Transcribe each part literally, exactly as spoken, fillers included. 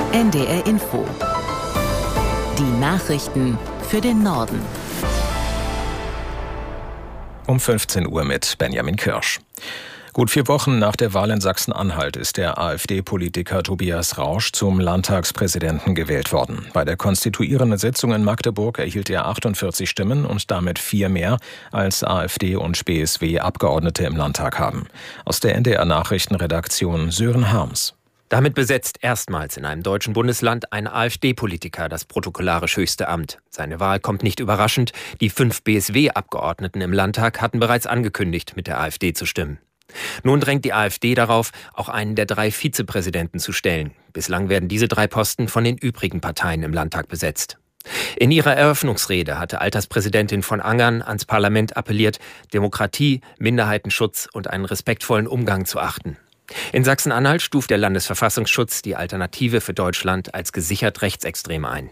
N D R Info. Die Nachrichten für den Norden. Um fünfzehn Uhr mit Benjamin Kirsch. Gut vier Wochen nach der Wahl in Sachsen-Anhalt ist der AfD-Politiker Tobias Rausch zum Landtagspräsidenten gewählt worden. Bei der konstituierenden Sitzung in Magdeburg erhielt er achtundvierzig Stimmen und damit vier mehr, als AfD und B S W-Abgeordnete im Landtag haben. Aus der N D R-Nachrichtenredaktion Sören Harms. Damit besetzt erstmals in einem deutschen Bundesland ein AfD-Politiker das protokollarisch höchste Amt. Seine Wahl kommt nicht überraschend. Die fünf B S W-Abgeordneten im Landtag hatten bereits angekündigt, mit der AfD zu stimmen. Nun drängt die AfD darauf, auch einen der drei Vizepräsidenten zu stellen. Bislang werden diese drei Posten von den übrigen Parteien im Landtag besetzt. In ihrer Eröffnungsrede hatte Alterspräsidentin von Angern ans Parlament appelliert, Demokratie, Minderheitenschutz und einen respektvollen Umgang zu achten. In Sachsen-Anhalt stuft der Landesverfassungsschutz die Alternative für Deutschland als gesichert rechtsextrem ein.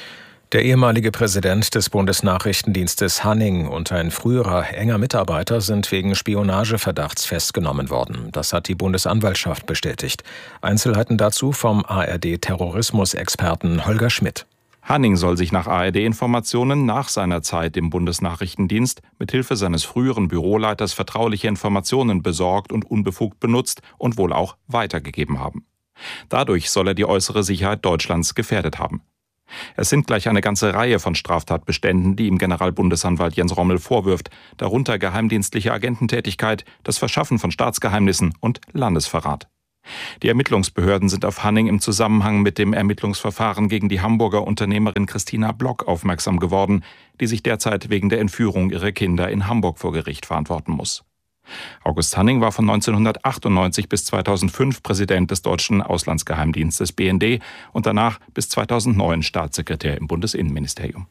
Der ehemalige Präsident des Bundesnachrichtendienstes Hanning und ein früherer enger Mitarbeiter sind wegen Spionageverdachts festgenommen worden. Das hat die Bundesanwaltschaft bestätigt. Einzelheiten dazu vom A R D-Terrorismusexperten Holger Schmidt. Hanning soll sich nach A R D-Informationen nach seiner Zeit im Bundesnachrichtendienst mithilfe seines früheren Büroleiters vertrauliche Informationen besorgt und unbefugt benutzt und wohl auch weitergegeben haben. Dadurch soll er die äußere Sicherheit Deutschlands gefährdet haben. Es sind gleich eine ganze Reihe von Straftatbeständen, die ihm Generalbundesanwalt Jens Rommel vorwirft, darunter geheimdienstliche Agententätigkeit, das Verschaffen von Staatsgeheimnissen und Landesverrat. Die Ermittlungsbehörden sind auf Hanning im Zusammenhang mit dem Ermittlungsverfahren gegen die Hamburger Unternehmerin Christina Block aufmerksam geworden, die sich derzeit wegen der Entführung ihrer Kinder in Hamburg vor Gericht verantworten muss. August Hanning war von neunzehnhundertachtundneunzig bis zweitausendfünf Präsident des deutschen Auslandsgeheimdienstes B N D und danach bis zweitausendneun Staatssekretär im Bundesinnenministerium.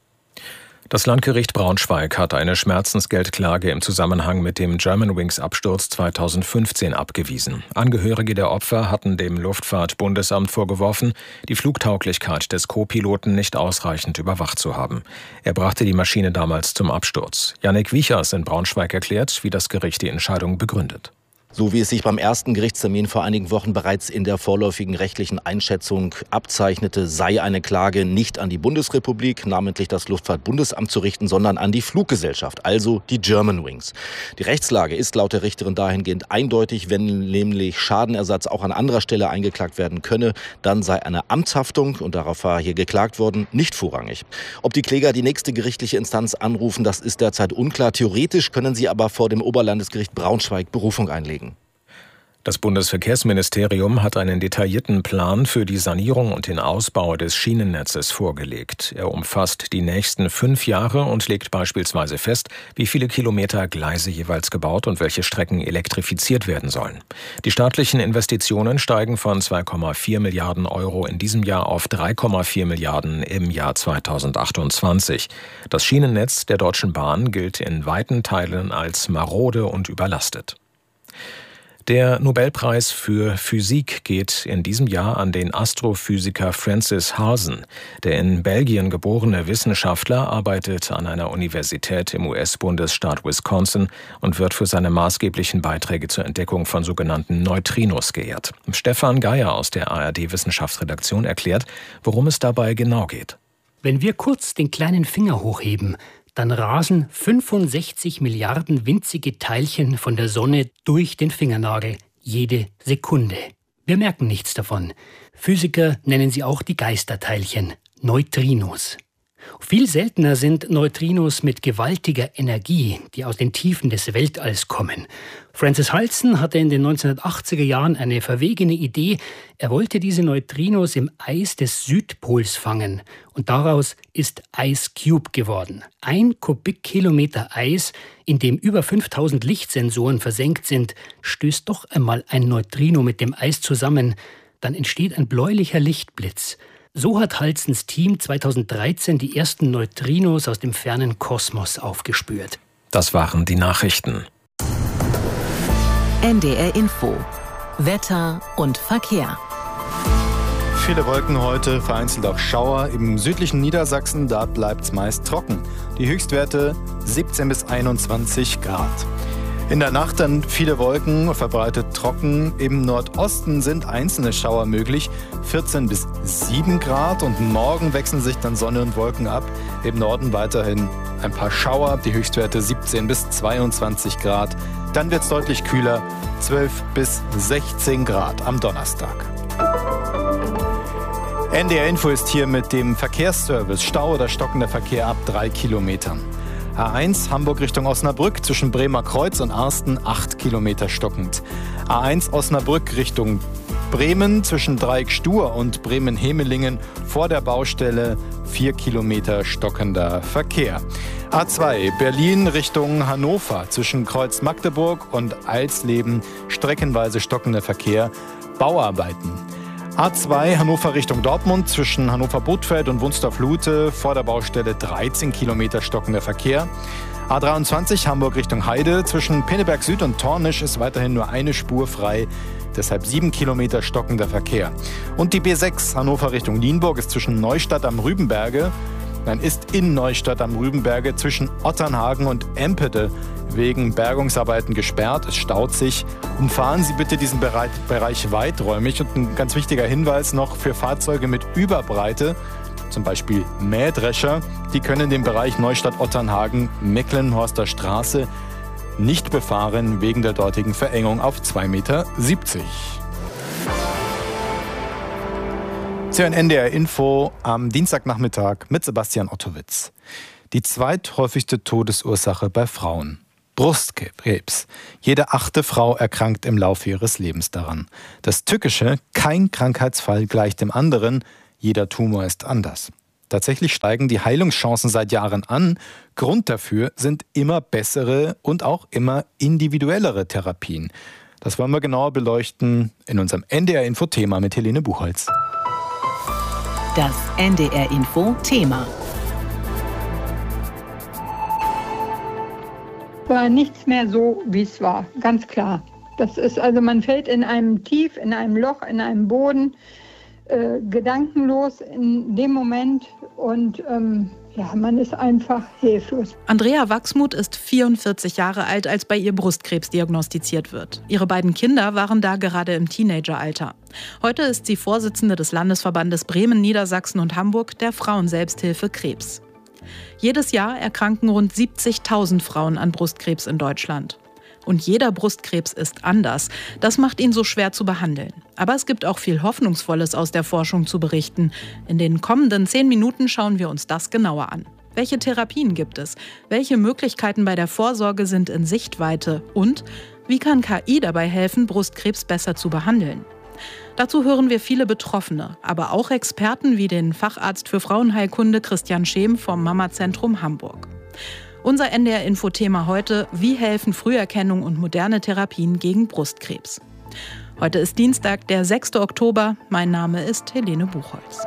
Das Landgericht Braunschweig hat eine Schmerzensgeldklage im Zusammenhang mit dem Germanwings-Absturz zweitausendfünfzehn abgewiesen. Angehörige der Opfer hatten dem Luftfahrtbundesamt vorgeworfen, die Flugtauglichkeit des Co-Piloten nicht ausreichend überwacht zu haben. Er brachte die Maschine damals zum Absturz. Jannik Wiechers in Braunschweig erklärt, wie das Gericht die Entscheidung begründet. So wie es sich beim ersten Gerichtstermin vor einigen Wochen bereits in der vorläufigen rechtlichen Einschätzung abzeichnete, sei eine Klage nicht an die Bundesrepublik, namentlich das Luftfahrtbundesamt, zu richten, sondern an die Fluggesellschaft, also die Germanwings. Die Rechtslage ist laut der Richterin dahingehend eindeutig, wenn nämlich Schadenersatz auch an anderer Stelle eingeklagt werden könne, dann sei eine Amtshaftung, und darauf war hier geklagt worden, nicht vorrangig. Ob die Kläger die nächste gerichtliche Instanz anrufen, das ist derzeit unklar. Theoretisch können sie aber vor dem Oberlandesgericht Braunschweig Berufung einlegen. Das Bundesverkehrsministerium hat einen detaillierten Plan für die Sanierung und den Ausbau des Schienennetzes vorgelegt. Er umfasst die nächsten fünf Jahre und legt beispielsweise fest, wie viele Kilometer Gleise jeweils gebaut und welche Strecken elektrifiziert werden sollen. Die staatlichen Investitionen steigen von zwei Komma vier Milliarden Euro in diesem Jahr auf drei Komma vier Milliarden im Jahr zweitausendachtundzwanzig. Das Schienennetz der Deutschen Bahn gilt in weiten Teilen als marode und überlastet. Der Nobelpreis für Physik geht in diesem Jahr an den Astrophysiker Francis Halsen. Der in Belgien geborene Wissenschaftler arbeitet an einer Universität im U S-Bundesstaat Wisconsin und wird für seine maßgeblichen Beiträge zur Entdeckung von sogenannten Neutrinos geehrt. Stefan Geier aus der A R D-Wissenschaftsredaktion erklärt, worum es dabei genau geht. Wenn wir kurz den kleinen Finger hochheben, dann rasen fünfundsechzig Milliarden winzige Teilchen von der Sonne durch den Fingernagel, jede Sekunde. Wir merken nichts davon. Physiker nennen sie auch die Geisterteilchen, Neutrinos. Viel seltener sind Neutrinos mit gewaltiger Energie, die aus den Tiefen des Weltalls kommen. Francis Halsen hatte in den neunzehnhundertachtziger Jahren eine verwegene Idee. Er wollte diese Neutrinos im Eis des Südpols fangen. Und daraus ist Ice Cube geworden. Ein Kubikkilometer Eis, in dem über fünftausend Lichtsensoren versenkt sind, stößt doch einmal ein Neutrino mit dem Eis zusammen. Dann entsteht ein bläulicher Lichtblitz. So hat Halsens Team zweitausenddreizehn die ersten Neutrinos aus dem fernen Kosmos aufgespürt. Das waren die Nachrichten. N D R Info. Wetter und Verkehr. Viele Wolken heute, vereinzelt auch Schauer. Im südlichen Niedersachsen, da bleibt es meist trocken. Die Höchstwerte siebzehn bis einundzwanzig Grad. In der Nacht dann viele Wolken, verbreitet trocken. Im Nordosten sind einzelne Schauer möglich, vierzehn bis sieben Grad. Und morgen wechseln sich dann Sonne und Wolken ab. Im Norden weiterhin ein paar Schauer, die Höchstwerte siebzehn bis zweiundzwanzig Grad. Dann wird es deutlich kühler, zwölf bis sechzehn Grad am Donnerstag. N D R Info ist hier mit dem Verkehrsservice. Stau oder stockender Verkehr ab drei Kilometern. A eins Hamburg Richtung Osnabrück zwischen Bremer Kreuz und Arsten acht Kilometer stockend. A eins Osnabrück Richtung Bremen zwischen Dreieck-Stur und Bremen-Hemelingen vor der Baustelle vier Kilometer stockender Verkehr. A zwei Berlin Richtung Hannover zwischen Kreuz Magdeburg und Alsleben streckenweise stockender Verkehr, Bauarbeiten. A zwei Hannover Richtung Dortmund zwischen Hannover-Bothfeld und Wunstorf-Lute vor der Baustelle dreizehn Kilometer stockender Verkehr. A dreiundzwanzig Hamburg Richtung Heide zwischen Pinneberg Süd und Tornisch ist weiterhin nur eine Spur frei, deshalb sieben Kilometer stockender Verkehr. Und die B sechs Hannover Richtung Nienburg ist zwischen Neustadt am Rübenberge, dann ist in Neustadt am Rübenberge zwischen Otternhagen und Empede wegen Bergungsarbeiten gesperrt. Es staut sich. Umfahren Sie bitte diesen Bereich, Bereich weiträumig. Und ein ganz wichtiger Hinweis noch für Fahrzeuge mit Überbreite, zum Beispiel Mähdrescher, die können den Bereich Neustadt-Otternhagen, Mecklenhorster Straße nicht befahren wegen der dortigen Verengung auf zwei Meter siebzig. Sie hören N D R Info am Dienstagnachmittag mit Sebastian Ottowitz. Die zweithäufigste Todesursache bei Frauen. Brustkrebs. Jede achte Frau erkrankt im Laufe ihres Lebens daran. Das Tückische, kein Krankheitsfall gleicht dem anderen, jeder Tumor ist anders. Tatsächlich steigen die Heilungschancen seit Jahren an. Grund dafür sind immer bessere und auch immer individuellere Therapien. Das wollen wir genauer beleuchten in unserem N D R Info Thema mit Helene Buchholz. Das N D R Info Thema. War nichts mehr so, wie es war, ganz klar. Das ist also, man fällt in einem Tief, in einem Loch, in einem Boden, äh, gedankenlos in dem Moment und ähm, ja, man ist einfach hilflos. Andrea Wachsmuth ist vierundvierzig Jahre alt, als bei ihr Brustkrebs diagnostiziert wird. Ihre beiden Kinder waren da gerade im Teenageralter. Heute ist sie Vorsitzende des Landesverbandes Bremen, Niedersachsen und Hamburg der Frauenselbsthilfe Krebs. Jedes Jahr erkranken rund siebzigtausend Frauen an Brustkrebs in Deutschland. Und jeder Brustkrebs ist anders. Das macht ihn so schwer zu behandeln. Aber es gibt auch viel Hoffnungsvolles aus der Forschung zu berichten. In den kommenden zehn Minuten schauen wir uns das genauer an. Welche Therapien gibt es? Welche Möglichkeiten bei der Vorsorge sind in Sichtweite? Und wie kann K I dabei helfen, Brustkrebs besser zu behandeln? Dazu hören wir viele Betroffene, aber auch Experten wie den Facharzt für Frauenheilkunde Christian Schem vom Mama-Zentrum Hamburg. Unser N D R-Info-Thema heute: Wie helfen Früherkennung und moderne Therapien gegen Brustkrebs? Heute ist Dienstag, der sechster Oktober. Mein Name ist Helene Buchholz.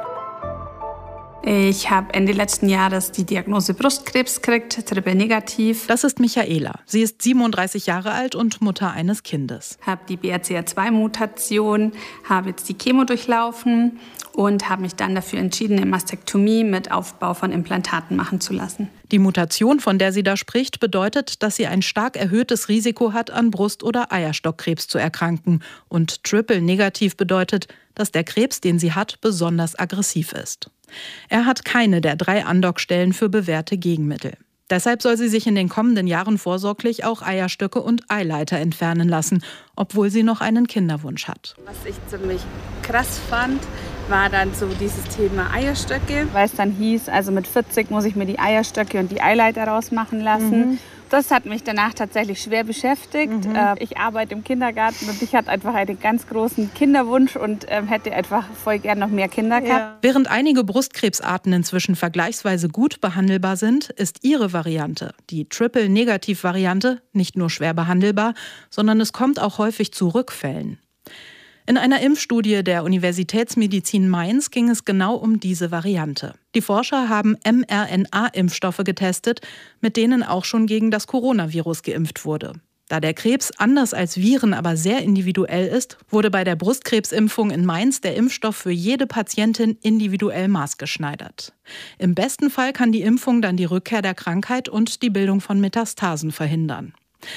Ich habe Ende letzten Jahres die Diagnose Brustkrebs gekriegt, triple negativ. Das ist Michaela. Sie ist siebenunddreißig Jahre alt und Mutter eines Kindes. Habe die B R C A zwei Mutation, habe jetzt die Chemo durchlaufen und habe mich dann dafür entschieden, eine Mastektomie mit Aufbau von Implantaten machen zu lassen. Die Mutation, von der sie da spricht, bedeutet, dass sie ein stark erhöhtes Risiko hat, an Brust- oder Eierstockkrebs zu erkranken. Und triple negativ bedeutet, dass der Krebs, den sie hat, besonders aggressiv ist. Er hat keine der drei Andockstellen für bewährte Gegenmittel. Deshalb soll sie sich in den kommenden Jahren vorsorglich auch Eierstöcke und Eileiter entfernen lassen, obwohl sie noch einen Kinderwunsch hat. Was ich ziemlich krass fand, war dann so dieses Thema Eierstöcke. Weil es dann hieß, also mit vierzig muss ich mir die Eierstöcke und die Eileiter rausmachen lassen. Mhm. Das hat mich danach tatsächlich schwer beschäftigt. Mhm. Ich arbeite im Kindergarten und ich hatte einfach einen ganz großen Kinderwunsch und hätte einfach voll gern noch mehr Kinder gehabt. Ja. Während einige Brustkrebsarten inzwischen vergleichsweise gut behandelbar sind, ist ihre Variante, die Triple-Negativ-Variante, nicht nur schwer behandelbar, sondern es kommt auch häufig zu Rückfällen. In einer Impfstudie der Universitätsmedizin Mainz ging es genau um diese Variante. Die Forscher haben M R N A-Impfstoffe getestet, mit denen auch schon gegen das Coronavirus geimpft wurde. Da der Krebs anders als Viren aber sehr individuell ist, wurde bei der Brustkrebsimpfung in Mainz der Impfstoff für jede Patientin individuell maßgeschneidert. Im besten Fall kann die Impfung dann die Rückkehr der Krankheit und die Bildung von Metastasen verhindern.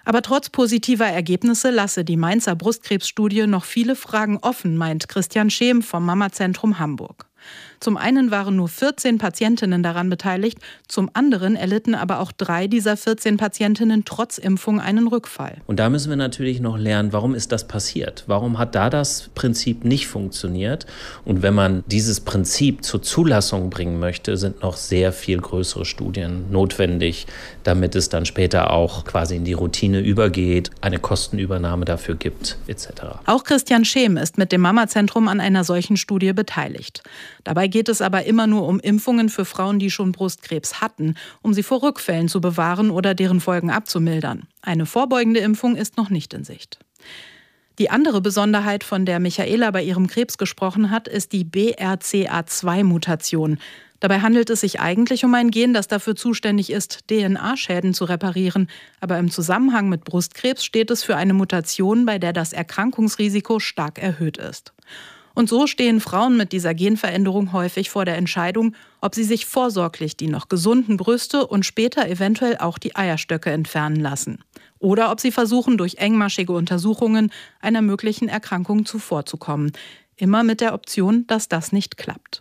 Aber trotz positiver Ergebnisse lasse die Mainzer Brustkrebsstudie noch viele Fragen offen, meint Christian Scheem vom Mamazentrum Hamburg. Zum einen waren nur vierzehn Patientinnen daran beteiligt, zum anderen erlitten aber auch drei dieser vierzehn Patientinnen trotz Impfung einen Rückfall. Und da müssen wir natürlich noch lernen, warum ist das passiert? Warum hat da das Prinzip nicht funktioniert? Und wenn man dieses Prinzip zur Zulassung bringen möchte, sind noch sehr viel größere Studien notwendig, damit es dann später auch quasi in die Routine übergeht, eine Kostenübernahme dafür gibt, et cetera. Auch Christian Scheem ist mit dem Mamazentrum an einer solchen Studie beteiligt. Dabei geht es aber immer nur um Impfungen für Frauen, die schon Brustkrebs hatten, um sie vor Rückfällen zu bewahren oder deren Folgen abzumildern. Eine vorbeugende Impfung ist noch nicht in Sicht. Die andere Besonderheit, von der Michaela bei ihrem Krebs gesprochen hat, ist die B R C A zwei Mutation. Dabei handelt es sich eigentlich um ein Gen, das dafür zuständig ist, D N A-Schäden zu reparieren. Aber im Zusammenhang mit Brustkrebs steht es für eine Mutation, bei der das Erkrankungsrisiko stark erhöht ist. Und so stehen Frauen mit dieser Genveränderung häufig vor der Entscheidung, ob sie sich vorsorglich die noch gesunden Brüste und später eventuell auch die Eierstöcke entfernen lassen. Oder ob sie versuchen, durch engmaschige Untersuchungen einer möglichen Erkrankung zuvorzukommen. Immer mit der Option, dass das nicht klappt.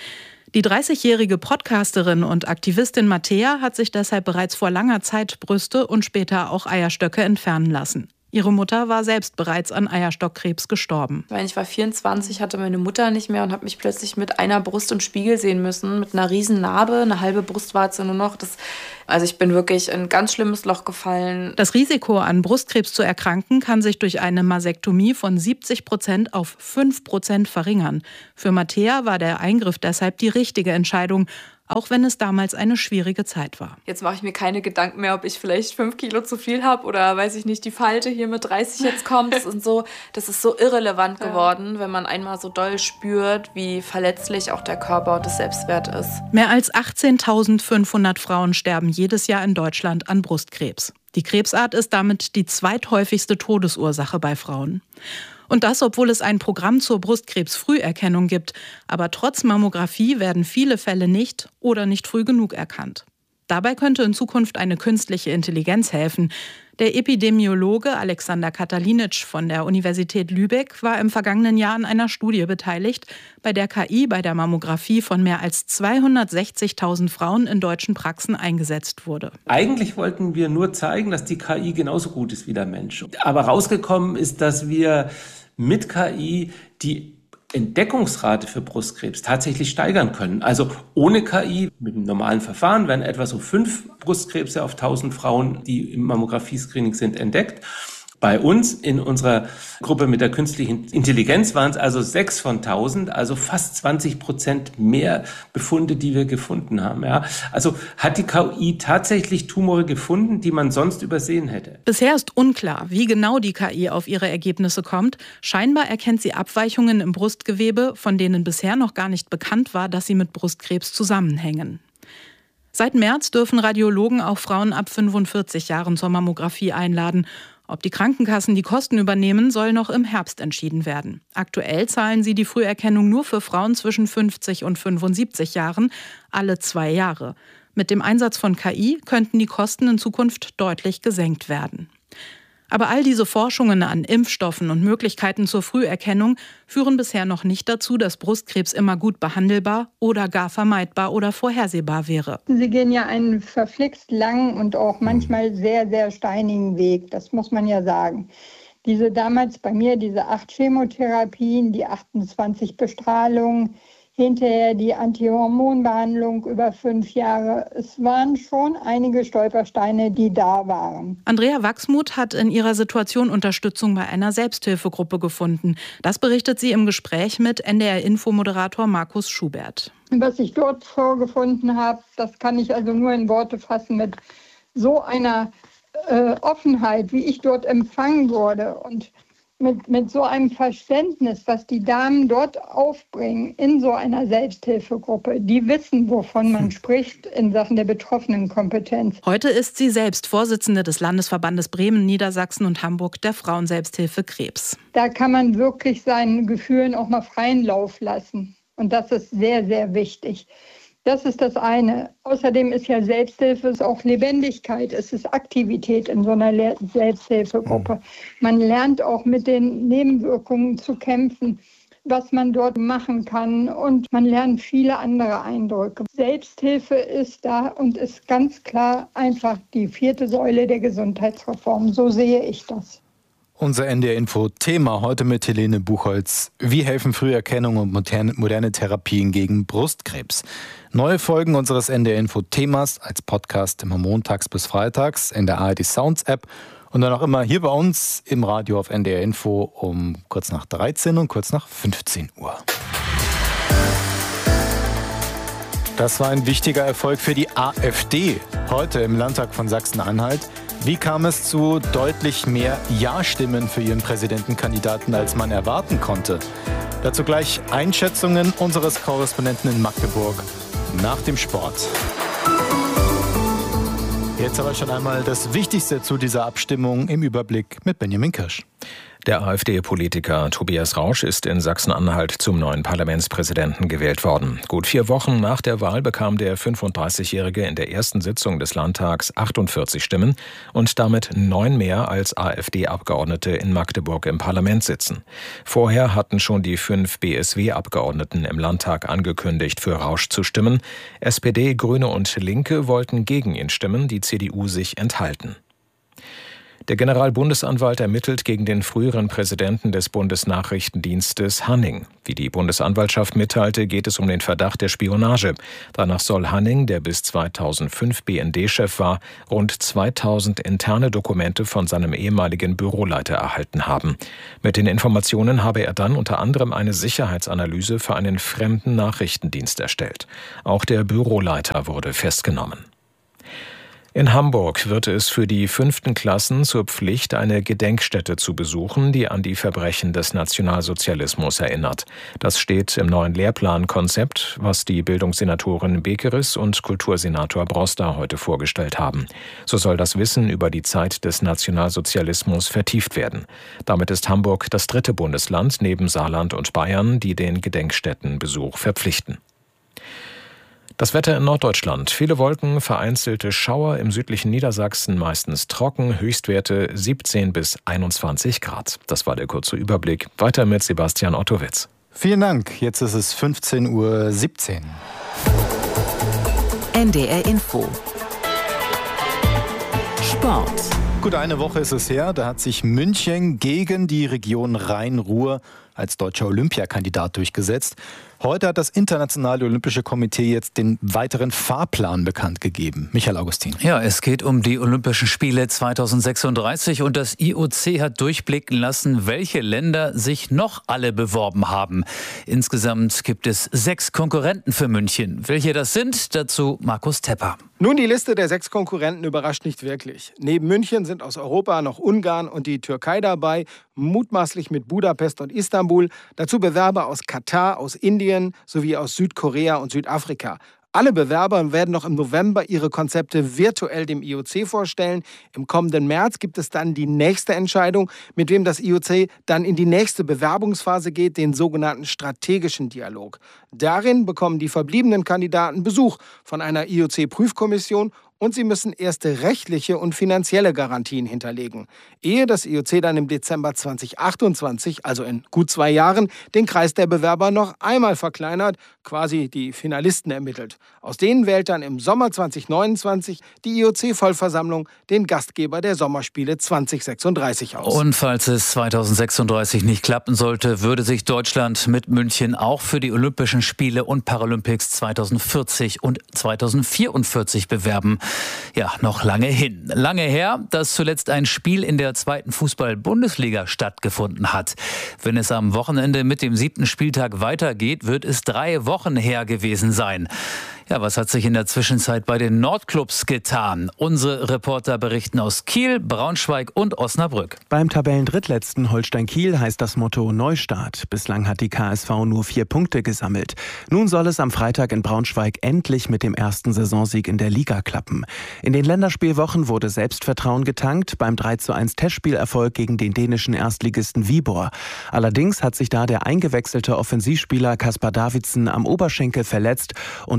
Die dreißigjährige Podcasterin und Aktivistin Mattea hat sich deshalb bereits vor langer Zeit Brüste und später auch Eierstöcke entfernen lassen. Ihre Mutter war selbst bereits an Eierstockkrebs gestorben. Ich war vierundzwanzig, hatte meine Mutter nicht mehr und habe mich plötzlich mit einer Brust im Spiegel sehen müssen, mit einer riesen Narbe, eine halbe Brustwarze nur noch. Das, also ich bin wirklich in ein ganz schlimmes Loch gefallen. Das Risiko, an Brustkrebs zu erkranken, kann sich durch eine Masektomie von siebzig Prozent auf fünf Prozent verringern. Für Mattea war der Eingriff deshalb die richtige Entscheidung, auch wenn es damals eine schwierige Zeit war. Jetzt mache ich mir keine Gedanken mehr, ob ich vielleicht fünf Kilo zu viel habe oder, weiß ich nicht, die Falte hier mit dreißig jetzt kommt. Das ist so, das ist so irrelevant geworden, wenn man einmal so doll spürt, wie verletzlich auch der Körper und das Selbstwert ist. Mehr als achtzehntausendfünfhundert Frauen sterben jedes Jahr in Deutschland an Brustkrebs. Die Krebsart ist damit die zweithäufigste Todesursache bei Frauen. Und das, obwohl es ein Programm zur Brustkrebsfrüherkennung gibt. Aber trotz Mammographie werden viele Fälle nicht oder nicht früh genug erkannt. Dabei könnte in Zukunft eine künstliche Intelligenz helfen. Der Epidemiologe Alexander Katalinic von der Universität Lübeck war im vergangenen Jahr an einer Studie beteiligt, bei der K I bei der Mammographie von mehr als zweihundertsechzigtausend Frauen in deutschen Praxen eingesetzt wurde. Eigentlich wollten wir nur zeigen, dass die K I genauso gut ist wie der Mensch. Aber rausgekommen ist, dass wir mit K I die Entdeckungsrate für Brustkrebs tatsächlich steigern können. Also ohne K I, mit dem normalen Verfahren, werden etwa so fünf Brustkrebse auf tausend Frauen, die im Mammographie-Screening sind, entdeckt. Bei uns in unserer Gruppe mit der künstlichen Intelligenz waren es also sechs von tausend, also fast zwanzig Prozent mehr Befunde, die wir gefunden haben. Ja. Also hat die K I tatsächlich Tumore gefunden, die man sonst übersehen hätte. Bisher ist unklar, wie genau die K I auf ihre Ergebnisse kommt. Scheinbar erkennt sie Abweichungen im Brustgewebe, von denen bisher noch gar nicht bekannt war, dass sie mit Brustkrebs zusammenhängen. Seit März dürfen Radiologen auch Frauen ab fünfundvierzig Jahren zur Mammographie einladen. Ob die Krankenkassen die Kosten übernehmen, soll noch im Herbst entschieden werden. Aktuell zahlen sie die Früherkennung nur für Frauen zwischen fünfzig und fünfundsiebzig Jahren, alle zwei Jahre. Mit dem Einsatz von K I könnten die Kosten in Zukunft deutlich gesenkt werden. Aber all diese Forschungen an Impfstoffen und Möglichkeiten zur Früherkennung führen bisher noch nicht dazu, dass Brustkrebs immer gut behandelbar oder gar vermeidbar oder vorhersehbar wäre. Sie gehen ja einen verflixt langen und auch manchmal sehr, sehr steinigen Weg. Das muss man ja sagen. Diese damals bei mir, diese acht Chemotherapien, die achtundzwanzig Bestrahlungen, hinterher die Antihormonbehandlung über fünf Jahre. Es waren schon einige Stolpersteine, die da waren. Andrea Wachsmuth hat in ihrer Situation Unterstützung bei einer Selbsthilfegruppe gefunden. Das berichtet sie im Gespräch mit N D R-Infomoderator Markus Schubert. Was ich dort vorgefunden habe, das kann ich also nur in Worte fassen mit so einer äh, Offenheit, wie ich dort empfangen wurde und Mit, mit so einem Verständnis, was die Damen dort aufbringen in so einer Selbsthilfegruppe. Die wissen, wovon man spricht in Sachen der Betroffenenkompetenz. Heute ist sie selbst Vorsitzende des Landesverbandes Bremen, Niedersachsen und Hamburg der Frauenselbsthilfe Krebs. Da kann man wirklich seinen Gefühlen auch mal freien Lauf lassen. Und das ist sehr, sehr wichtig. Das ist das eine. Außerdem ist ja Selbsthilfe ist auch Lebendigkeit, es ist Aktivität in so einer Le- Selbsthilfegruppe. Man lernt auch mit den Nebenwirkungen zu kämpfen, was man dort machen kann, und man lernt viele andere Eindrücke. Selbsthilfe ist da und ist ganz klar einfach die vierte Säule der Gesundheitsreform. So sehe ich das. Unser N D R-Info-Thema heute mit Helene Buchholz. Wie helfen Früherkennung und moderne, moderne Therapien gegen Brustkrebs? Neue Folgen unseres N D R-Info-Themas als Podcast immer montags bis freitags in der A R D Sounds-App und dann auch immer hier bei uns im Radio auf N D R-Info um kurz nach dreizehn und kurz nach fünfzehn Uhr. Das war ein wichtiger Erfolg für die AfD heute im Landtag von Sachsen-Anhalt. Wie kam es zu deutlich mehr Ja-Stimmen für ihren Präsidentenkandidaten, als man erwarten konnte? Dazu gleich Einschätzungen unseres Korrespondenten in Magdeburg nach dem Sport. Jetzt aber schon einmal das Wichtigste zu dieser Abstimmung im Überblick mit Benjamin Kirsch. Der AfD-Politiker Tobias Rausch ist in Sachsen-Anhalt zum neuen Parlamentspräsidenten gewählt worden. Gut vier Wochen nach der Wahl bekam der fünfunddreißigjährige in der ersten Sitzung des Landtags achtundvierzig Stimmen und damit neun mehr als AfD-Abgeordnete in Magdeburg im Parlament sitzen. Vorher hatten schon die fünf B S W-Abgeordneten im Landtag angekündigt, für Rausch zu stimmen. S P D, Grüne und Linke wollten gegen ihn stimmen, die C D U sich enthalten. Der Generalbundesanwalt ermittelt gegen den früheren Präsidenten des Bundesnachrichtendienstes Hanning. Wie die Bundesanwaltschaft mitteilte, geht es um den Verdacht der Spionage. Danach soll Hanning, der bis zweitausendfünf B N D-Chef war, rund zweitausend interne Dokumente von seinem ehemaligen Büroleiter erhalten haben. Mit den Informationen habe er dann unter anderem eine Sicherheitsanalyse für einen fremden Nachrichtendienst erstellt. Auch der Büroleiter wurde festgenommen. In Hamburg wird es für die fünften Klassen zur Pflicht, eine Gedenkstätte zu besuchen, die an die Verbrechen des Nationalsozialismus erinnert. Das steht im neuen Lehrplankonzept, was die Bildungssenatorin Bekeris und Kultursenator Broster heute vorgestellt haben. So soll das Wissen über die Zeit des Nationalsozialismus vertieft werden. Damit ist Hamburg das dritte Bundesland neben Saarland und Bayern, die den Gedenkstättenbesuch verpflichten. Das Wetter in Norddeutschland. Viele Wolken, vereinzelte Schauer im südlichen Niedersachsen, meistens trocken, Höchstwerte siebzehn bis einundzwanzig Grad. Das war der kurze Überblick. Weiter mit Sebastian Ottowitz. Vielen Dank. Jetzt ist es fünfzehn Uhr siebzehn. N D R Info. Sport. Gut eine Woche ist es her, da hat sich München gegen die Region Rhein-Ruhr als deutscher Olympiakandidat durchgesetzt. Heute hat das Internationale Olympische Komitee jetzt den weiteren Fahrplan bekannt gegeben. Michael Augustin. Ja, es geht um die Olympischen Spiele zweitausendsechsunddreißig und das I O C hat durchblicken lassen, welche Länder sich noch alle beworben haben. Insgesamt gibt es sechs Konkurrenten für München. Welche das sind, dazu Markus Tepper. Nun, die Liste der sechs Konkurrenten überrascht nicht wirklich. Neben München sind aus Europa noch Ungarn und die Türkei dabei, mutmaßlich mit Budapest und Istanbul. Dazu Bewerber aus Katar, aus Indien sowie aus Südkorea und Südafrika. Alle Bewerber werden noch im November ihre Konzepte virtuell dem I O C vorstellen. Im kommenden März gibt es dann die nächste Entscheidung, mit wem das I O C dann in die nächste Bewerbungsphase geht, den sogenannten strategischen Dialog. Darin bekommen die verbliebenen Kandidaten Besuch von einer I O C-Prüfkommission und sie müssen erste rechtliche und finanzielle Garantien hinterlegen, ehe das I O C dann im Dezember zweitausendachtundzwanzig, also in gut zwei Jahren, den Kreis der Bewerber noch einmal verkleinert, quasi die Finalisten ermittelt. Aus denen wählt dann im Sommer zweitausendneunundzwanzig die I O C-Vollversammlung den Gastgeber der Sommerspiele zweitausendsechsunddreißig aus. Und falls es zweitausendsechsunddreißig nicht klappen sollte, würde sich Deutschland mit München auch für die Olympischen Spiele und Paralympics zweitausendvierzig und zweitausendvierundvierzig bewerben. Ja, noch lange hin. Lange her, dass zuletzt ein Spiel in der zweiten Fußball-Bundesliga stattgefunden hat. Wenn es am Wochenende mit dem siebten Spieltag weitergeht, wird es drei Wochen her gewesen sein. Ja, was hat sich in der Zwischenzeit bei den Nordclubs getan? Unsere Reporter berichten aus Kiel, Braunschweig und Osnabrück. Beim Tabellendrittletzten Holstein Kiel heißt das Motto Neustart. Bislang hat die K S V nur vier Punkte gesammelt. Nun soll es am Freitag in Braunschweig endlich mit dem ersten Saisonsieg in der Liga klappen. In den Länderspielwochen wurde Selbstvertrauen getankt beim drei zu eins Testspielerfolg gegen den dänischen Erstligisten Viborg. Allerdings hat sich da der eingewechselte Offensivspieler Kaspar Davidsen am Oberschenkel verletzt und droht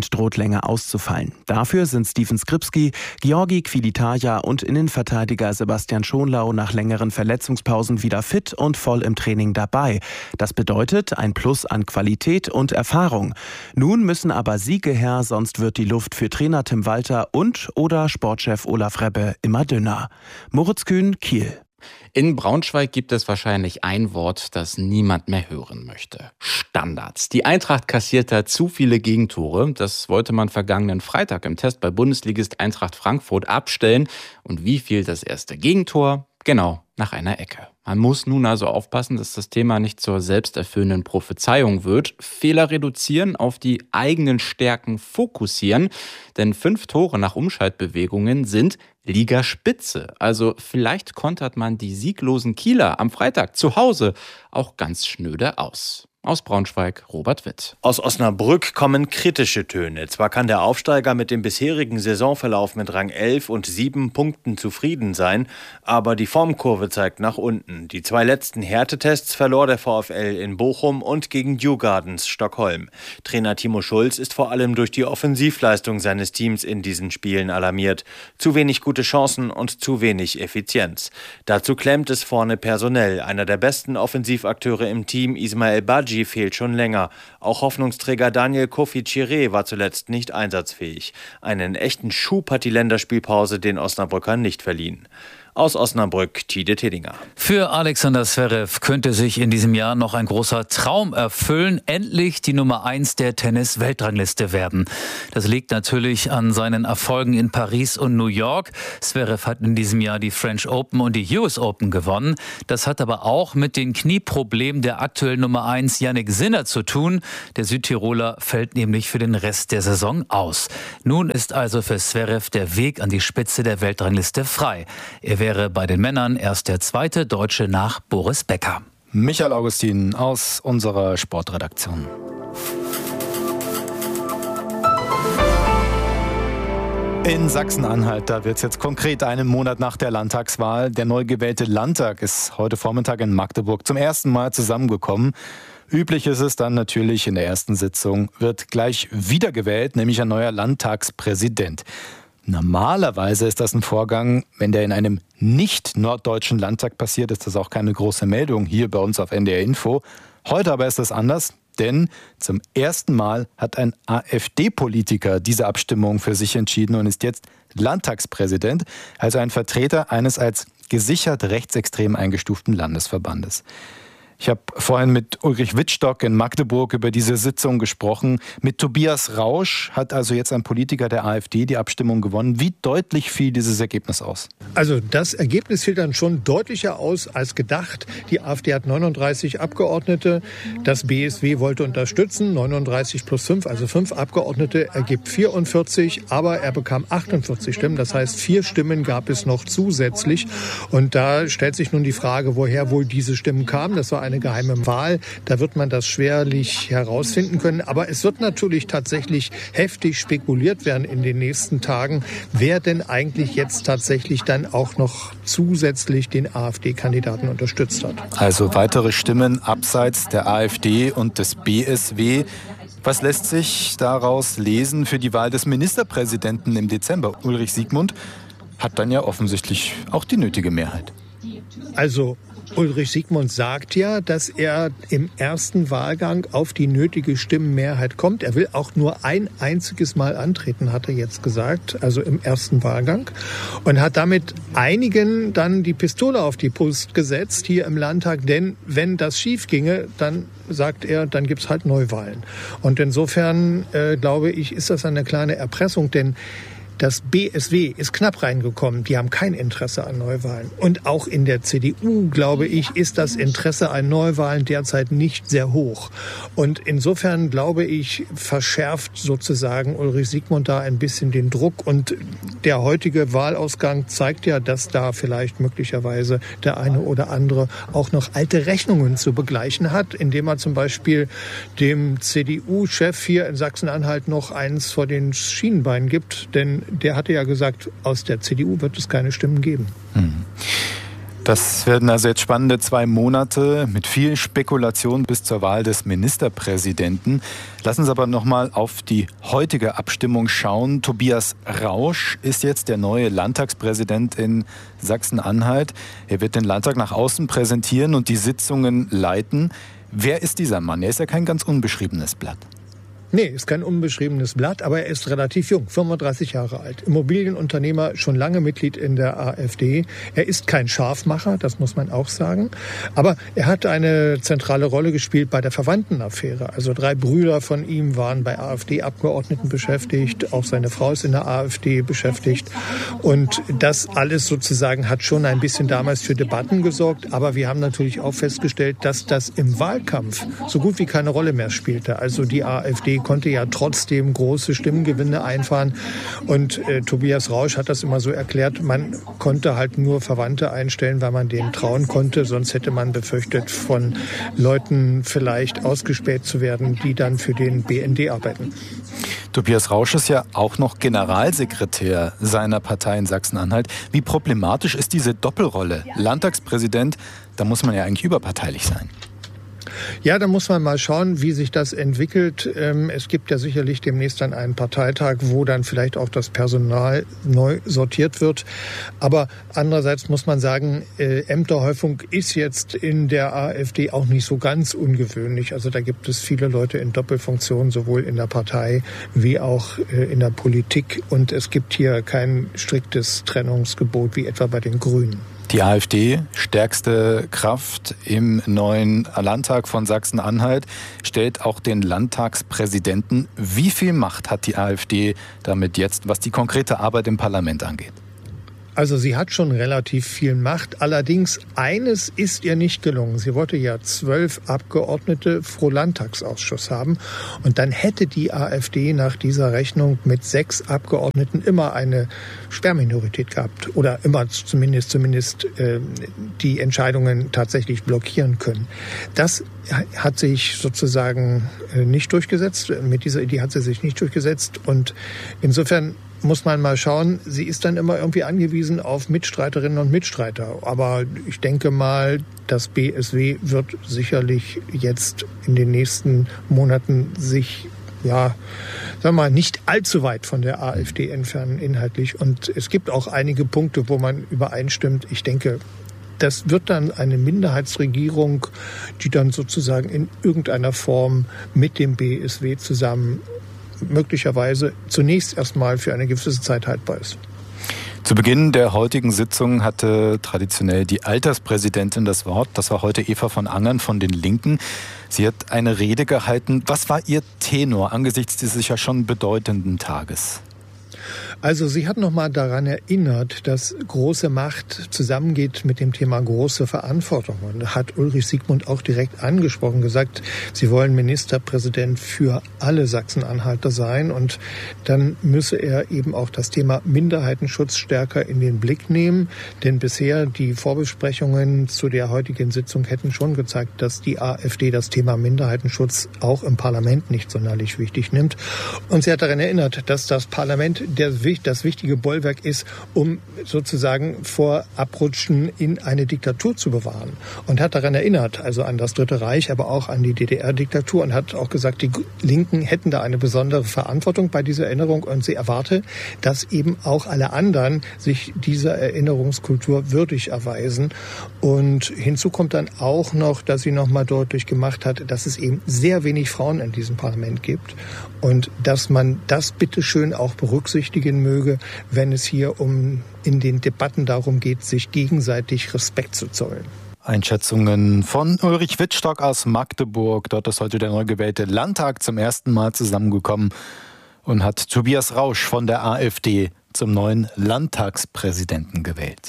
länger auszufallen. Dafür sind Steven Skripski, Georgi Kvilitarja und Innenverteidiger Sebastian Schonlau nach längeren Verletzungspausen wieder fit und voll im Training dabei. Das bedeutet ein Plus an Qualität und Erfahrung. Nun müssen aber Siege her, sonst wird die Luft für Trainer Tim Walter und oder Sportchef Olaf Rebbe immer dünner. Moritz Kühn, Kiel. In Braunschweig gibt es wahrscheinlich ein Wort, das niemand mehr hören möchte. Standards. Die Eintracht kassiert da zu viele Gegentore. Das wollte man vergangenen Freitag im Test bei Bundesligist Eintracht Frankfurt abstellen. Und wie fiel das erste Gegentor? Genau, nach einer Ecke. Man muss nun also aufpassen, dass das Thema nicht zur selbsterfüllenden Prophezeiung wird. Fehler reduzieren, auf die eigenen Stärken fokussieren. Denn fünf Tore nach Umschaltbewegungen sind Ligaspitze. Also vielleicht kontert man die sieglosen Kieler am Freitag zu Hause auch ganz schnöde aus. Aus Braunschweig, Robert Witt. Aus Osnabrück kommen kritische Töne. Zwar kann der Aufsteiger mit dem bisherigen Saisonverlauf mit Rang elf und sieben Punkten zufrieden sein, aber die Formkurve zeigt nach unten. Die zwei letzten Härtetests verlor der VfL in Bochum und gegen Djurgardens Stockholm. Trainer Timo Schulz ist vor allem durch die Offensivleistung seines Teams in diesen Spielen alarmiert. Zu wenig gute Chancen und zu wenig Effizienz. Dazu klemmt es vorne personell. Einer der besten Offensivakteure im Team, Ismael Badji, fehlt schon länger. Auch Hoffnungsträger Daniel Kofi-Chiré war zuletzt nicht einsatzfähig. Einen echten Schub hat die Länderspielpause den Osnabrückern nicht verliehen. Aus Osnabrück, Tide Tedinger. Für Alexander Zverev könnte sich in diesem Jahr noch ein großer Traum erfüllen. Endlich die Nummer eins der Tennis-Weltrangliste werden. Das liegt natürlich an seinen Erfolgen in Paris und New York. Zverev hat in diesem Jahr die French Open und die U S Open gewonnen. Das hat aber auch mit den Knieproblemen der aktuellen Nummer eins Jannik Sinner zu tun. Der Südtiroler fällt nämlich für den Rest der Saison aus. Nun ist also für Zverev der Weg an die Spitze der Weltrangliste frei. Er wäre bei den Männern erst der zweite Deutsche nach Boris Becker. Michael Augustin aus unserer Sportredaktion. In Sachsen-Anhalt, da wird es jetzt konkret einen Monat nach der Landtagswahl. Der neu gewählte Landtag ist heute Vormittag in Magdeburg zum ersten Mal zusammengekommen. Üblich ist es dann natürlich, in der ersten Sitzung wird gleich wiedergewählt, nämlich ein neuer Landtagspräsident. Normalerweise ist das ein Vorgang, wenn der in einem nicht norddeutschen Landtag passiert, ist das auch keine große Meldung hier bei uns auf N D R Info. Heute aber ist das anders, denn zum ersten Mal hat ein AfD-Politiker diese Abstimmung für sich entschieden und ist jetzt Landtagspräsident, also ein Vertreter eines als gesichert rechtsextrem eingestuften Landesverbandes. Ich habe vorhin mit Ulrich Wittstock in Magdeburg über diese Sitzung gesprochen. Mit Tobias Rausch hat also jetzt ein Politiker der AfD die Abstimmung gewonnen. Wie deutlich fiel dieses Ergebnis aus? Also das Ergebnis fiel dann schon deutlicher aus als gedacht. Die AfD hat neununddreißig Abgeordnete. Das B S W wollte unterstützen. neununddreißig plus fünf, also fünf Abgeordnete, ergibt vierundvierzig. Aber er bekam achtundvierzig Stimmen. Das heißt, vier Stimmen gab es noch zusätzlich. Und da stellt sich nun die Frage, woher wohl diese Stimmen kamen. Das war eine geheime Wahl. Da wird man das schwerlich herausfinden können. Aber es wird natürlich tatsächlich heftig spekuliert werden in den nächsten Tagen, wer denn eigentlich jetzt tatsächlich dann auch noch zusätzlich den AfD-Kandidaten unterstützt hat. Also weitere Stimmen abseits der AfD und des B S W. Was lässt sich daraus lesen für die Wahl des Ministerpräsidenten im Dezember? Ulrich Siegmund hat dann ja offensichtlich auch die nötige Mehrheit. Also Ulrich Siegmund sagt ja, dass er im ersten Wahlgang auf die nötige Stimmenmehrheit kommt. Er will auch nur ein einziges Mal antreten, hat er jetzt gesagt, also im ersten Wahlgang. Und hat damit einigen dann die Pistole auf die Brust gesetzt hier im Landtag. Denn wenn das schief ginge, dann sagt er, dann gibt's halt Neuwahlen. Und insofern, äh, glaube ich, ist das eine kleine Erpressung, denn das B S W ist knapp reingekommen. Die haben kein Interesse an Neuwahlen. Und auch in der C D U, glaube ich, ist das Interesse an Neuwahlen derzeit nicht sehr hoch. Und insofern, glaube ich, verschärft sozusagen Ulrich Siegmund da ein bisschen den Druck. Und der heutige Wahlausgang zeigt ja, dass da vielleicht möglicherweise der eine oder andere auch noch alte Rechnungen zu begleichen hat, indem er zum Beispiel dem C D U-Chef hier in Sachsen-Anhalt noch eins vor den Schienenbeinen gibt. Denn der hatte ja gesagt, aus der C D U wird es keine Stimmen geben. Hm. Das werden also jetzt spannende zwei Monate mit viel Spekulation bis zur Wahl des Ministerpräsidenten. Lassen Sie aber noch mal auf die heutige Abstimmung schauen. Tobias Rausch ist jetzt der neue Landtagspräsident in Sachsen-Anhalt. Er wird den Landtag nach außen präsentieren und die Sitzungen leiten. Wer ist dieser Mann? Er ist ja kein ganz unbeschriebenes Blatt. Nee, ist kein unbeschriebenes Blatt, aber er ist relativ jung, fünfunddreißig Jahre alt. Immobilienunternehmer, schon lange Mitglied in der AfD. Er ist kein Scharfmacher, das muss man auch sagen. Aber er hat eine zentrale Rolle gespielt bei der Verwandtenaffäre. Also drei Brüder von ihm waren bei AfD-Abgeordneten beschäftigt. Auch seine Frau ist in der AfD beschäftigt. Und das alles sozusagen hat schon ein bisschen damals für Debatten gesorgt. Aber wir haben natürlich auch festgestellt, dass das im Wahlkampf so gut wie keine Rolle mehr spielte. Also die AfD konnte ja trotzdem große Stimmengewinne einfahren. Und äh, Tobias Rausch hat das immer so erklärt, man konnte halt nur Verwandte einstellen, weil man denen trauen konnte. Sonst hätte man befürchtet, von Leuten vielleicht ausgespäht zu werden, die dann für den B N D arbeiten. Tobias Rausch ist ja auch noch Generalsekretär seiner Partei in Sachsen-Anhalt. Wie problematisch ist diese Doppelrolle? Landtagspräsident, da muss man ja eigentlich überparteilich sein. Ja, da muss man mal schauen, wie sich das entwickelt. Es gibt ja sicherlich demnächst dann einen Parteitag, wo dann vielleicht auch das Personal neu sortiert wird. Aber andererseits muss man sagen, Ämterhäufung ist jetzt in der AfD auch nicht so ganz ungewöhnlich. Also da gibt es viele Leute in Doppelfunktion, sowohl in der Partei wie auch in der Politik. Und es gibt hier kein striktes Trennungsgebot wie etwa bei den Grünen. Die AfD, stärkste Kraft im neuen Landtag von Sachsen-Anhalt, stellt auch den Landtagspräsidenten. Wie viel Macht hat die AfD damit jetzt, was die konkrete Arbeit im Parlament angeht? Also sie hat schon relativ viel Macht. Allerdings eines ist ihr nicht gelungen. Sie wollte ja zwölf Abgeordnete pro Landtagsausschuss haben. Und dann hätte die AfD nach dieser Rechnung mit sechs Abgeordneten immer eine Sperrminorität gehabt. Oder immer zumindest, zumindest äh, die Entscheidungen tatsächlich blockieren können. Das hat sich sozusagen äh, nicht durchgesetzt. Mit dieser Idee hat sie sich nicht durchgesetzt. Und insofern muss man mal schauen, sie ist dann immer irgendwie angewiesen auf Mitstreiterinnen und Mitstreiter. Aber ich denke mal, das B S W wird sicherlich jetzt in den nächsten Monaten sich, ja, sagen wir mal, nicht allzu weit von der AfD entfernen inhaltlich. Und es gibt auch einige Punkte, wo man übereinstimmt. Ich denke, das wird dann eine Minderheitsregierung, die dann sozusagen in irgendeiner Form mit dem B S W zusammen möglicherweise zunächst erstmal für eine gewisse Zeit haltbar ist. Zu Beginn der heutigen Sitzung hatte traditionell die Alterspräsidentin das Wort. Das war heute Eva von Angern von den Linken. Sie hat eine Rede gehalten. Was war ihr Tenor angesichts dieses ja schon bedeutenden Tages? Also sie hat noch mal daran erinnert, dass große Macht zusammengeht mit dem Thema große Verantwortung. Und hat Ulrich Siegmund auch direkt angesprochen, gesagt, sie wollen Ministerpräsident für alle Sachsen-Anhalter sein. Und dann müsse er eben auch das Thema Minderheitenschutz stärker in den Blick nehmen. Denn bisher die Vorbesprechungen zu der heutigen Sitzung hätten schon gezeigt, dass die AfD das Thema Minderheitenschutz auch im Parlament nicht sonderlich wichtig nimmt. Und sie hat daran erinnert, dass das Parlament der das wichtige Bollwerk ist, um sozusagen vor Abrutschen in eine Diktatur zu bewahren. Und hat daran erinnert, also an das Dritte Reich, aber auch an die D D R-Diktatur und hat auch gesagt, die Linken hätten da eine besondere Verantwortung bei dieser Erinnerung und sie erwarte, dass eben auch alle anderen sich dieser Erinnerungskultur würdig erweisen. Und hinzu kommt dann auch noch, dass sie noch mal deutlich gemacht hat, dass es eben sehr wenig Frauen in diesem Parlament gibt und dass man das bitteschön auch berücksichtigen möge, wenn es hier um in den Debatten darum geht, sich gegenseitig Respekt zu zollen. Einschätzungen von Ulrich Wittstock aus Magdeburg. Dort ist heute der neu gewählte Landtag zum ersten Mal zusammengekommen und hat Tobias Rausch von der AfD zum neuen Landtagspräsidenten gewählt.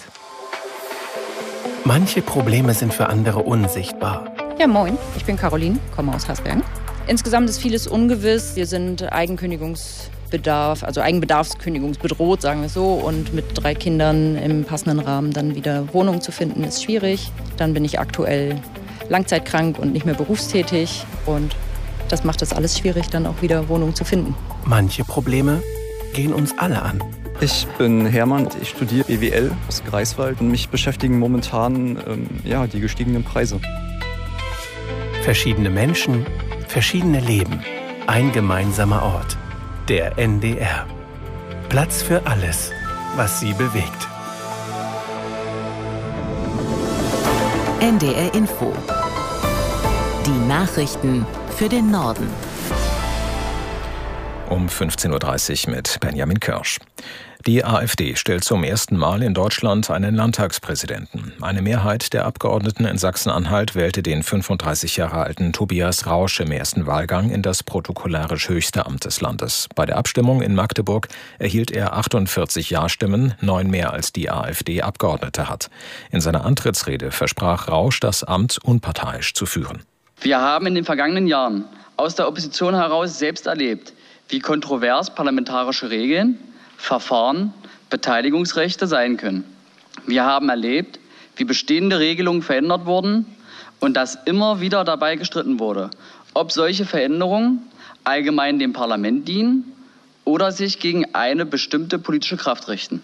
Manche Probleme sind für andere unsichtbar. Ja, moin, ich bin Caroline, komme aus Hasbergen. Insgesamt ist vieles ungewiss. Wir sind Eigenkündigungsbedarf, also Eigenbedarfskündigungsbedroht, sagen wir so. Und mit drei Kindern im passenden Rahmen dann wieder Wohnung zu finden, ist schwierig. Dann bin ich aktuell langzeitkrank und nicht mehr berufstätig. Und das macht es alles schwierig, dann auch wieder Wohnung zu finden. Manche Probleme gehen uns alle an. Ich bin Hermann, ich studiere B W L aus Greifswald und mich beschäftigen momentan ähm, ja, die gestiegenen Preise. Verschiedene Menschen, verschiedene Leben, ein gemeinsamer Ort. Der N D R. Platz für alles, was Sie bewegt. N D R Info. Die Nachrichten für den Norden. Um fünfzehn Uhr dreißig mit Benjamin Kirsch. Die AfD stellt zum ersten Mal in Deutschland einen Landtagspräsidenten. Eine Mehrheit der Abgeordneten in Sachsen-Anhalt wählte den fünfunddreißig Jahre alten Tobias Rausch im ersten Wahlgang in das protokollarisch höchste Amt des Landes. Bei der Abstimmung in Magdeburg erhielt er achtundvierzig Ja-Stimmen, neun mehr als die AfD-Abgeordnete hat. In seiner Antrittsrede versprach Rausch, das Amt unparteiisch zu führen. Wir haben in den vergangenen Jahren aus der Opposition heraus selbst erlebt, wie kontrovers parlamentarische Regeln, Verfahren, Beteiligungsrechte sein können. Wir haben erlebt, wie bestehende Regelungen verändert wurden und dass immer wieder dabei gestritten wurde, ob solche Veränderungen allgemein dem Parlament dienen oder sich gegen eine bestimmte politische Kraft richten.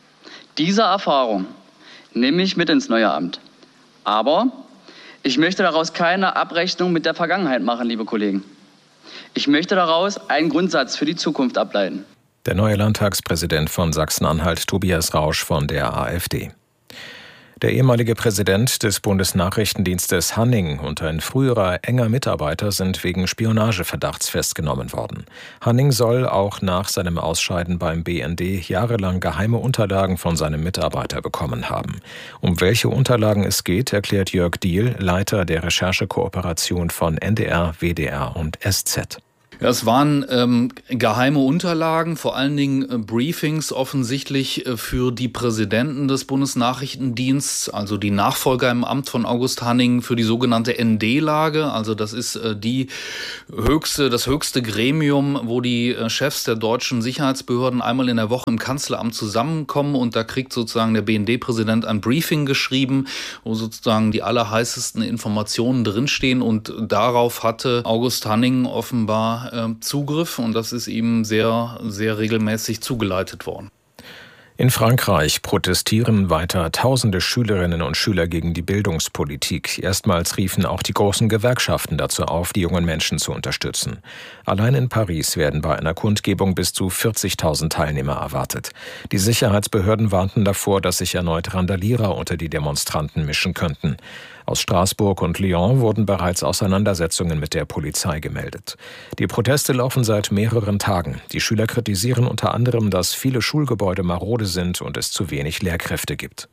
Diese Erfahrung nehme ich mit ins neue Amt. Aber ich möchte daraus keine Abrechnung mit der Vergangenheit machen, liebe Kollegen. Ich möchte daraus einen Grundsatz für die Zukunft ableiten. Der neue Landtagspräsident von Sachsen-Anhalt, Tobias Rausch von der AfD. Der ehemalige Präsident des Bundesnachrichtendienstes Hanning und ein früherer enger Mitarbeiter sind wegen Spionageverdachts festgenommen worden. Hanning soll auch nach seinem Ausscheiden beim B N D jahrelang geheime Unterlagen von seinem Mitarbeiter bekommen haben. Um welche Unterlagen es geht, erklärt Jörg Diehl, Leiter der Recherchekooperation von N D R, W D R und S Z. Ja, es waren ähm, geheime Unterlagen, vor allen Dingen äh, Briefings offensichtlich äh, für die Präsidenten des Bundesnachrichtendienstes, also die Nachfolger im Amt von August Hanning für die sogenannte N D-Lage. Also das ist äh, die höchste, das höchste Gremium, wo die äh, Chefs der deutschen Sicherheitsbehörden einmal in der Woche im Kanzleramt zusammenkommen, und da kriegt sozusagen der B N D-Präsident ein Briefing geschrieben, wo sozusagen die allerheißesten Informationen drinstehen, und darauf hatte August Hanning offenbar Zugriff, und das ist ihm sehr, sehr regelmäßig zugeleitet worden. In Frankreich protestieren weiter tausende Schülerinnen und Schüler gegen die Bildungspolitik. Erstmals riefen auch die großen Gewerkschaften dazu auf, die jungen Menschen zu unterstützen. Allein in Paris werden bei einer Kundgebung bis zu vierzigtausend Teilnehmer erwartet. Die Sicherheitsbehörden warnten davor, dass sich erneut Randalierer unter die Demonstranten mischen könnten. Aus Straßburg und Lyon wurden bereits Auseinandersetzungen mit der Polizei gemeldet. Die Proteste laufen seit mehreren Tagen. Die Schüler kritisieren unter anderem, dass viele Schulgebäude marode sind und es zu wenig Lehrkräfte gibt.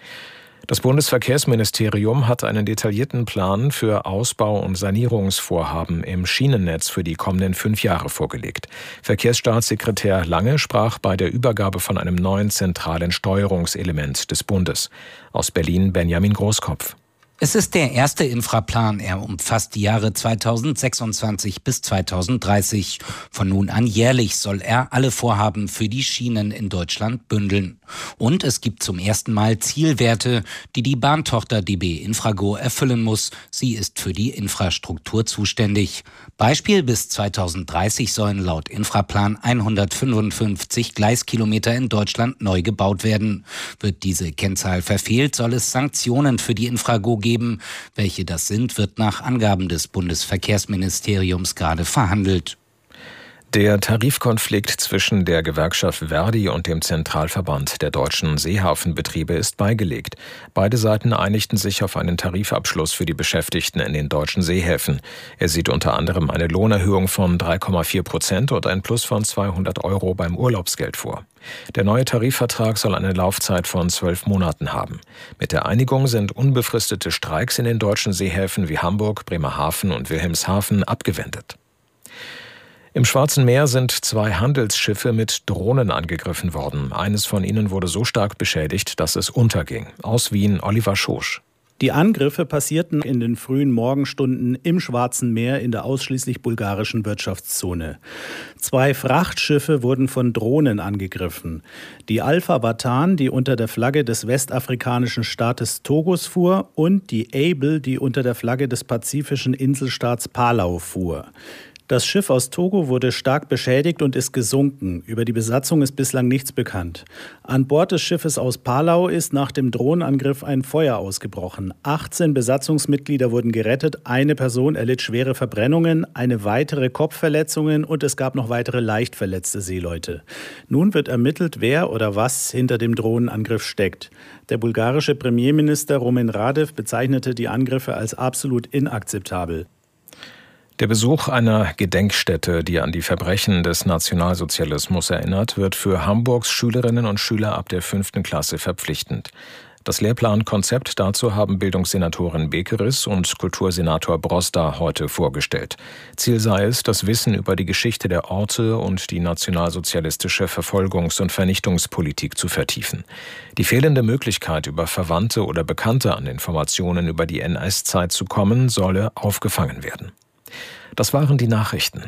Das Bundesverkehrsministerium hat einen detaillierten Plan für Ausbau- und Sanierungsvorhaben im Schienennetz für die kommenden fünf Jahre vorgelegt. Verkehrsstaatssekretär Lange sprach bei der Übergabe von einem neuen zentralen Steuerungselement des Bundes. Aus Berlin Benjamin Großkopf. Es ist der erste Infraplan. Er umfasst die Jahre zweitausendsechsundzwanzig bis zweitausenddreißig. Von nun an jährlich soll er alle Vorhaben für die Schienen in Deutschland bündeln. Und es gibt zum ersten Mal Zielwerte, die die Bahntochter D B Infrago erfüllen muss. Sie ist für die Infrastruktur zuständig. Beispiel: bis zweitausenddreißig sollen laut Infraplan hundertfünfundfünfzig Gleiskilometer in Deutschland neu gebaut werden. Wird diese Kennzahl verfehlt, soll es Sanktionen für die Infrago geben. Welche das sind, wird nach Angaben des Bundesverkehrsministeriums gerade verhandelt. Der Tarifkonflikt zwischen der Gewerkschaft Verdi und dem Zentralverband der deutschen Seehafenbetriebe ist beigelegt. Beide Seiten einigten sich auf einen Tarifabschluss für die Beschäftigten in den deutschen Seehäfen. Er sieht unter anderem eine Lohnerhöhung von drei Komma vier Prozent und ein Plus von zweihundert Euro beim Urlaubsgeld vor. Der neue Tarifvertrag soll eine Laufzeit von zwölf Monaten haben. Mit der Einigung sind unbefristete Streiks in den deutschen Seehäfen wie Hamburg, Bremerhaven und Wilhelmshaven abgewendet. Im Schwarzen Meer sind zwei Handelsschiffe mit Drohnen angegriffen worden. Eines von ihnen wurde so stark beschädigt, dass es unterging. Aus Wien Oliver Schosch. Die Angriffe passierten in den frühen Morgenstunden im Schwarzen Meer in der ausschließlich bulgarischen Wirtschaftszone. Zwei Frachtschiffe wurden von Drohnen angegriffen. Die Alpha Batan, die unter der Flagge des westafrikanischen Staates Togos fuhr, und die Able, die unter der Flagge des pazifischen Inselstaats Palau fuhr. Das Schiff aus Togo wurde stark beschädigt und ist gesunken. Über die Besatzung ist bislang nichts bekannt. An Bord des Schiffes aus Palau ist nach dem Drohnenangriff ein Feuer ausgebrochen. achtzehn Besatzungsmitglieder wurden gerettet, eine Person erlitt schwere Verbrennungen, eine weitere Kopfverletzungen und es gab noch weitere leicht verletzte Seeleute. Nun wird ermittelt, wer oder was hinter dem Drohnenangriff steckt. Der bulgarische Premierminister Rumen Radev bezeichnete die Angriffe als absolut inakzeptabel. Der Besuch einer Gedenkstätte, die an die Verbrechen des Nationalsozialismus erinnert, wird für Hamburgs Schülerinnen und Schüler ab der fünften Klasse verpflichtend. Das Lehrplankonzept dazu haben Bildungssenatorin Bekeris und Kultursenator Broster heute vorgestellt. Ziel sei es, das Wissen über die Geschichte der Orte und die nationalsozialistische Verfolgungs- und Vernichtungspolitik zu vertiefen. Die fehlende Möglichkeit, über Verwandte oder Bekannte an Informationen über die N S-Zeit zu kommen, solle aufgefangen werden. Das waren die Nachrichten.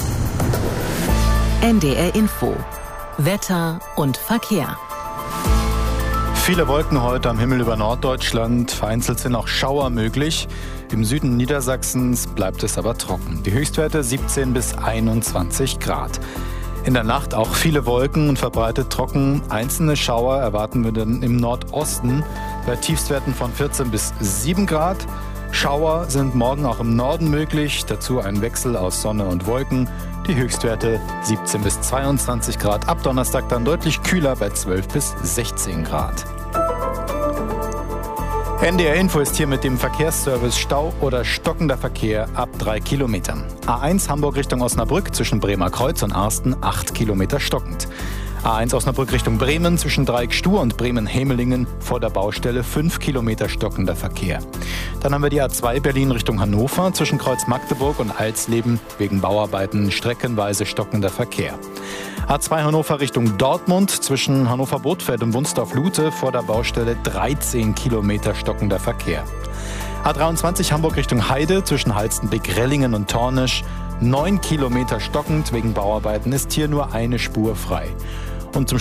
N D R Info. Wetter und Verkehr. Viele Wolken heute am Himmel über Norddeutschland. Vereinzelt sind auch Schauer möglich. Im Süden Niedersachsens bleibt es aber trocken. Die Höchstwerte siebzehn bis einundzwanzig Grad. In der Nacht auch viele Wolken und verbreitet trocken. Einzelne Schauer erwarten wir dann im Nordosten bei Tiefstwerten von vierzehn bis sieben Grad. Schauer sind morgen auch im Norden möglich, dazu ein Wechsel aus Sonne und Wolken. Die Höchstwerte siebzehn bis zweiundzwanzig Grad, ab Donnerstag dann deutlich kühler bei zwölf bis sechzehn Grad. N D R Info ist hier mit dem Verkehrsservice Stau oder stockender Verkehr ab drei Kilometern. A eins Hamburg Richtung Osnabrück zwischen Bremer Kreuz und Arsten acht Kilometer stockend. A eins Osnabrück Richtung Bremen zwischen Dreieck-Stuhr und Bremen-Hemelingen vor der Baustelle fünf Kilometer stockender Verkehr. Dann haben wir die A zwei Berlin Richtung Hannover zwischen Kreuz Magdeburg und Alsleben wegen Bauarbeiten streckenweise stockender Verkehr. A zwei Hannover Richtung Dortmund zwischen Hannover-Bothfeld und Wunstorf-Lute vor der Baustelle dreizehn Kilometer stockender Verkehr. A dreiundzwanzig Hamburg Richtung Heide zwischen Halstenbek, Rellingen und Tornisch neun Kilometer stockend wegen Bauarbeiten, ist hier nur eine Spur frei. Und zum